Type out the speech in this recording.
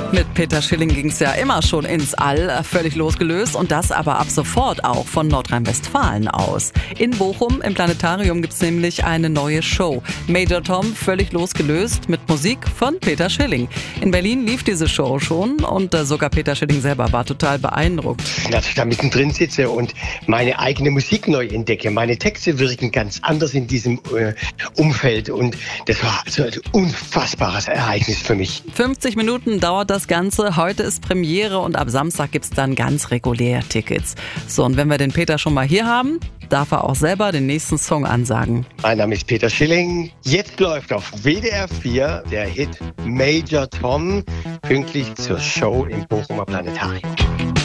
Mit Peter Schilling ging es ja immer schon ins All, völlig losgelöst und das aber ab sofort auch von Nordrhein-Westfalen aus. In Bochum im Planetarium gibt es nämlich eine neue Show. Major Tom völlig losgelöst mit Musik von Peter Schilling. In Berlin lief diese Show schon und sogar Peter Schilling selber war total beeindruckt. Dass ich da mittendrin sitze und meine eigene Musik neu entdecke. Meine Texte wirken ganz anders in diesem Umfeld und das war also ein unfassbares Ereignis für mich. 50 Minuten dauert das Ganze. Heute ist Premiere und ab Samstag gibt es dann ganz regulär Tickets. So, und wenn wir den Peter schon mal hier haben, darf er auch selber den nächsten Song ansagen. Mein Name ist Peter Schilling. Jetzt läuft auf WDR 4 der Hit Major Tom, pünktlich zur Show im Bochumer Planetarium.